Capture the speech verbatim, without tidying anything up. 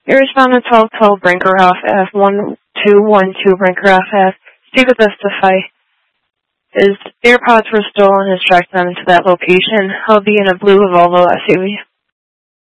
You responded twelve twelve Brinkerhoff Ave, one two one two Brinkerhoff Ave. Speak with us to fight. His AirPods were stolen. Has tracked them to that location. He'll be in a blue Volvo S U V.